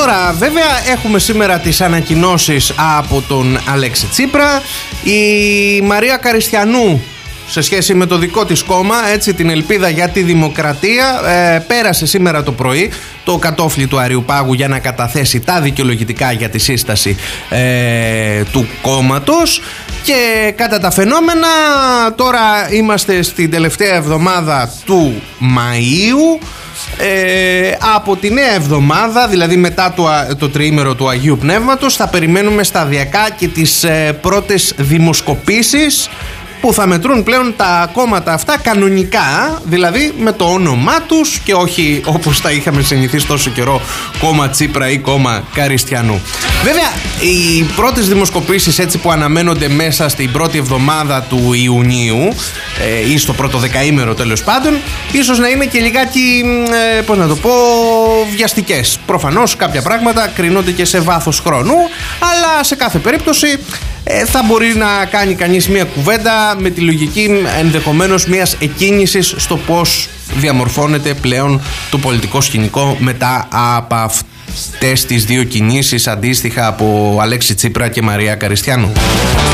Τώρα βέβαια έχουμε σήμερα τις ανακοινώσεις από τον Αλέξη Τσίπρα. Η Μαρία Καριστιανού, σε σχέση με το δικό της κόμμα, έτσι, την Ελπίδα για τη Δημοκρατία, πέρασε σήμερα το πρωί το κατόφλι του Αριουπάγου για να καταθέσει τα δικαιολογητικά για τη σύσταση του κόμματος. Και κατά τα φαινόμενα, τώρα είμαστε στην τελευταία εβδομάδα του Μαΐου. Από τη νέα εβδομάδα, δηλαδή μετά το τριήμερο του Αγίου Πνεύματος, θα περιμένουμε σταδιακά και τις πρώτες δημοσκοπήσεις που θα μετρούν πλέον τα κόμματα αυτά κανονικά, δηλαδή με το όνομά τους και όχι όπως τα είχαμε συνηθίσει τόσο καιρό, κόμμα Τσίπρα ή κόμμα Καριστιανού. Βέβαια, οι πρώτες δημοσκοπήσεις, έτσι, που αναμένονται μέσα στην πρώτη εβδομάδα του Ιουνίου ή στο πρώτο δεκαήμερο τέλος πάντων, ίσως να είναι και λιγάκι, πώς να το πω, βιαστικές. Προφανώς κάποια πράγματα κρίνονται και σε βάθος χρόνου, αλλά σε κάθε περίπτωση θα μπορεί να κάνει κανείς μια κουβέντα με τη λογική ενδεχομένως μιας εκκίνησης στο πώς διαμορφώνεται πλέον το πολιτικό σκηνικό μετά από αυτές τις δύο κινήσεις αντίστοιχα από Αλέξη Τσίπρα και Μαρία Καριστιανού.